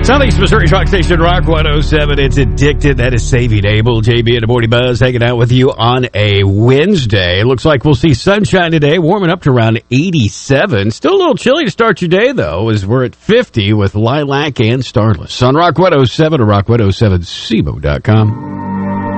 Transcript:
Southeast Missouri's rock station, Rock 107. It's Addicted. That is Saving Abel. JB and the Morning Buzz hanging out with you on a Wednesday. Looks like we'll see sunshine today, warming up to around 87. Still a little chilly to start your day, though, as we're at 50 with Lilac and Starless. On Rock 107 or rock107cbo.com.